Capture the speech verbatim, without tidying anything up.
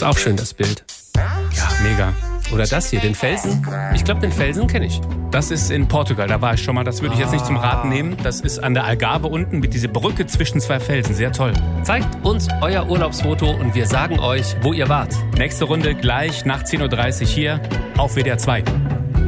auch schön, das Bild. Ja, mega. Oder das hier, den Felsen. Ich glaube, den Felsen kenne ich. Das ist in Portugal, da war ich schon mal. Das würde ich jetzt nicht zum Raten nehmen. Das ist an der Algarve unten mit dieser Brücke zwischen zwei Felsen. Sehr toll. Zeigt uns euer Urlaubsfoto und wir sagen euch, wo ihr wart. Nächste Runde gleich nach zehn Uhr dreißig hier auf W D R zwei.